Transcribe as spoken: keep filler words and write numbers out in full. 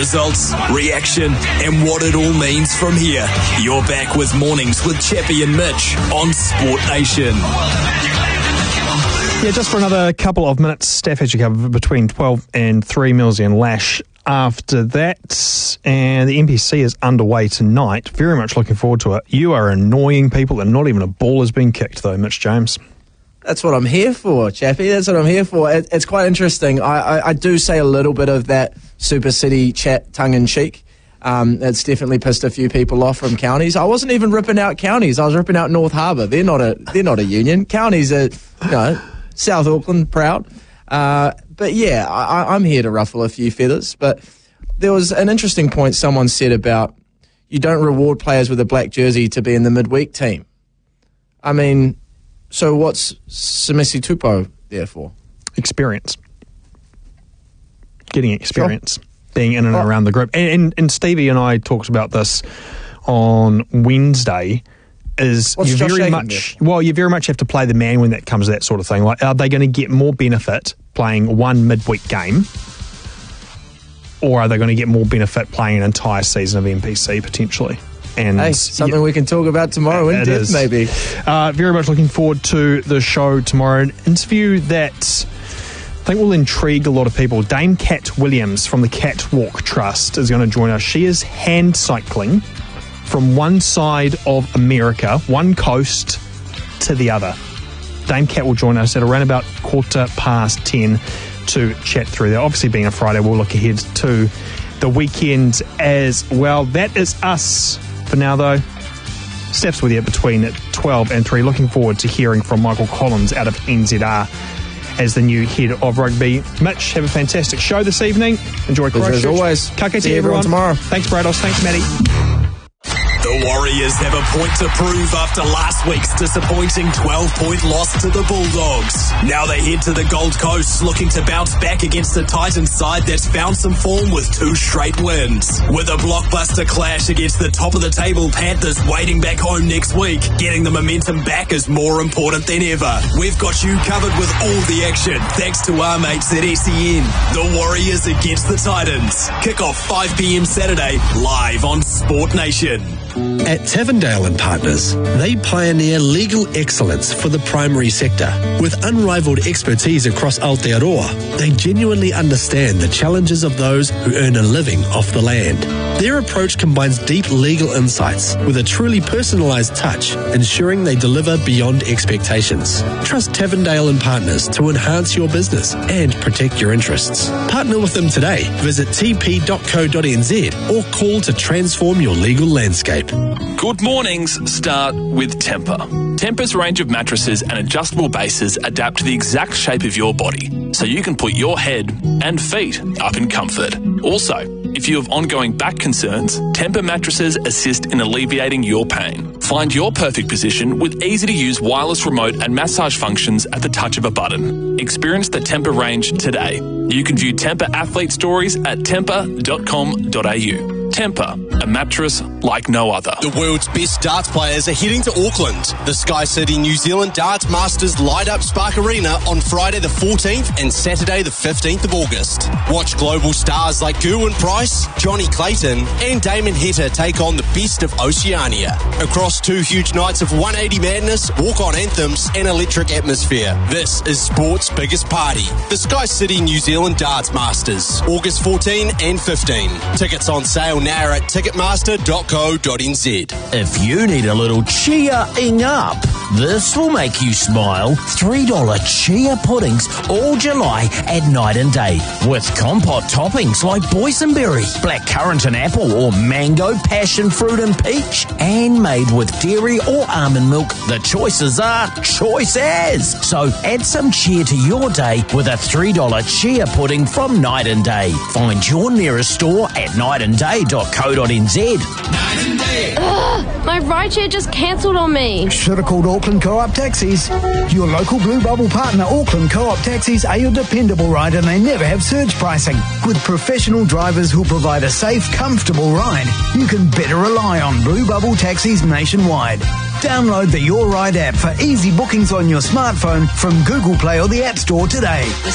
results, reaction, and what it all means from here. You're back with Mornings with Chappie and Mitch on Sport Nation. Yeah, just for another couple of minutes, Staff has you covered between twelve and three, Millsy and Lash. After that, and the N P C is underway tonight. Very much looking forward to it. You are annoying people, and not even a ball has been kicked, though, Mitch James. That's what I'm here for, Chappie. That's what I'm here for. It, it's quite interesting. I, I, I do say a little bit of that Super City chat tongue-in-cheek. Um, it's definitely pissed a few people off from counties. I wasn't even ripping out counties. I was ripping out North Harbour. They're not a they're not a union. Counties are, you know, South Auckland, proud. Uh, but yeah, I, I'm here to ruffle a few feathers. But there was an interesting point someone said about you don't reward players with a black jersey to be in the midweek team. I mean, so what's Samisi Tupo there for? Experience. Getting experience. Sure. Being in and oh. around the group. And, and, and Stevie and I talked about this on Wednesday. Is What's you Josh very Hagan much there? Well, you very much have to play the man when that comes to that sort of thing. Like, are they going to get more benefit playing one midweek game, or are they going to get more benefit playing an entire season of N P C potentially? And hey, something yeah, we can talk about tomorrow in depth, maybe. Uh, very much looking forward to the show tomorrow. An interview that I think will intrigue a lot of people. Dame Cat Williams from the Catwalk Trust is going to join us. She is hand cycling from one side of America, one coast, to the other. Dame Cat will join us at around about quarter past ten to chat through that. Obviously, being a Friday, we'll look ahead to the weekend as well. That is us for now, though. Steps with you between twelve and three. Looking forward to hearing from Michael Collins out of N Z R as the new head of rugby. Mitch, have a fantastic show this evening. Enjoy Christchurch. As always. Ka kite, See everyone tomorrow. Thanks, Brados. Thanks, Matty. The Warriors have a point to prove after last week's disappointing twelve-point loss to the Bulldogs. Now they head to the Gold Coast looking to bounce back against the Titans side that's found some form with two straight wins. With a blockbuster clash against the top-of-the-table Panthers waiting back home next week, getting the momentum back is more important than ever. We've got you covered with all the action thanks to our mates at S E N. The Warriors against the Titans. Kick off five p.m. Saturday, live on Sport Nation. At Tavendale and Partners, they pioneer legal excellence for the primary sector. With unrivaled expertise across Aotearoa, they genuinely understand the challenges of those who earn a living off the land. Their approach combines deep legal insights with a truly personalised touch, ensuring they deliver beyond expectations. Trust Tavendale and Partners to enhance your business and protect your interests. Partner with them today. Visit t p dot co dot n z or call to transform your legal landscape. Good mornings start with Tempur. Tempur's range of mattresses and adjustable bases adapt to the exact shape of your body, so you can put your head and feet up in comfort. Also, if you have ongoing back concerns, Tempur mattresses assist in alleviating your pain. Find your perfect position with easy-to-use wireless remote and massage functions at the touch of a button. Experience the Tempur range today. You can view Tempur athlete stories at tempur dot com dot a u. Tempur, a mattress like no other. The world's best darts players are heading to Auckland. The Sky City New Zealand Darts Masters light up Spark Arena on Friday the fourteenth and Saturday the fifteenth of August. Watch global stars like Gerwyn Price, Johnny Clayton and Damon Heta take on the best of Oceania. Across two huge nights of one eighty madness, walk-on anthems and electric atmosphere. This is sport's biggest party. The Sky City New Zealand Darts Masters, August fourteenth and fifteenth. Tickets on sale now at ticketmaster dot co dot n z. If you need a little cheering up, this will make you smile. three dollar chia puddings all July at Night and Day. With compote toppings like boysenberry, blackcurrant and apple, or mango, passion fruit and peach. And made with dairy or almond milk, the choices are choices. So add some chia to your day with a three dollar chia pudding from Night and Day. Find your nearest store at night and day dot co dot n z. Ugh, my rideshare just cancelled on me. Should have called Auckland Co-op Taxis. Your local Blue Bubble partner, Auckland Co-op Taxis, are your dependable ride and they never have surge pricing. With professional drivers who'll provide a safe, comfortable ride, you can better rely on Blue Bubble Taxis nationwide. Download the Your Ride app for easy bookings on your smartphone from Google Play or the App Store today.